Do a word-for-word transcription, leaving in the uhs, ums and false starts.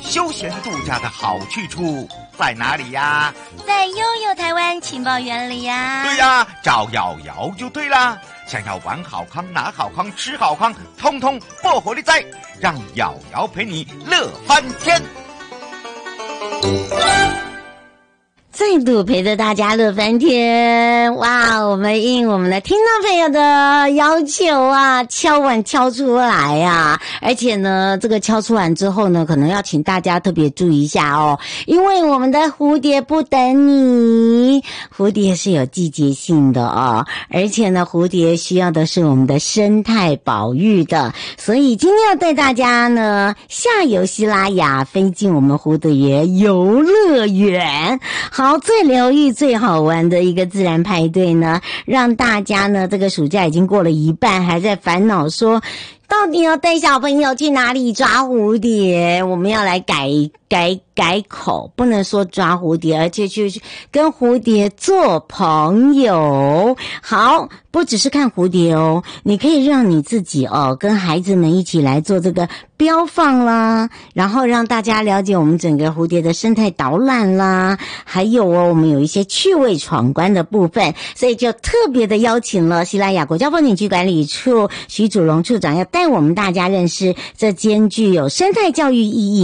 休闲度假的好去处在哪里呀？ 在悠悠台湾情报园里呀。 对呀，找瑶瑶就对啦。想要玩好康、拿好康、吃好康，通通破火力在，让瑶瑶陪你乐翻天。 再度陪着大家乐翻天，哇！我们应我们的听众朋友的要求啊，敲碗敲出来啊！而且呢，这个敲出完之后呢，可能要请大家特别注意一下哦，因为我们的蝴蝶不等你，蝴蝶是有季节性的哦，而且呢，蝴蝶需要的是我们的生态保育的，所以今天要带大家呢下游西拉雅，飞进我们蝴蝶游乐园。好。最疗愈最好玩的一个自然派对呢，让大家呢这个暑假已经过了一半，还在烦恼说到底要带小朋友去哪里抓蝴蝶。我们要来改改改口，不能说抓蝴蝶，而且去跟蝴蝶做朋友。好，不只是看蝴蝶哦，你可以让你自己哦跟孩子们一起来做这个标放啦，然后让大家了解我们整个蝴蝶的生态导览啦，还有哦我们有一些趣味闯关的部分，所以就特别的邀请了西拉雅国家风景区管理处徐祖龙处长，要带我们大家认识这兼具有生态教育意义